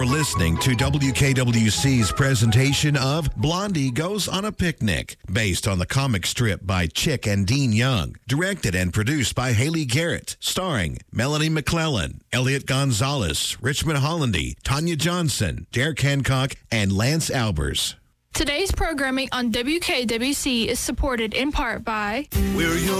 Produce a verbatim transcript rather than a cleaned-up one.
We're listening to W K W C's presentation of Blondie Goes on a Picnic, based on the comic strip by Chick and Dean Young, directed and produced by Haley Garrett, starring Melanie McClellan, Elliot Gonzalez, Richmond Hollandy, Tanya Johnson, Derek Hancock, and Lance Albers. Today's programming on W K W C is supported in part by We're your